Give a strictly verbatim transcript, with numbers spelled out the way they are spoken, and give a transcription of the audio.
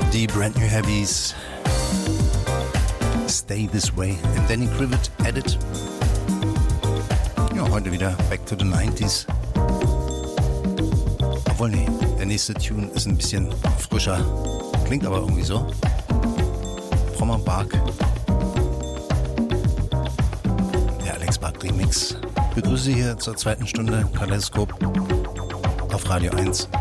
Die Brand New Heavies, Stay This Way, and Danny Krivit Edit. Ja, heute wieder Back to the nineties. Obwohl, nee, der nächste Tune ist ein bisschen frischer. Klingt aber irgendwie so. Frommer Bark. Der Alex Bark Remix. Ich begrüße Sie hier zur zweiten Stunde Kaleidoskop auf Radio eins.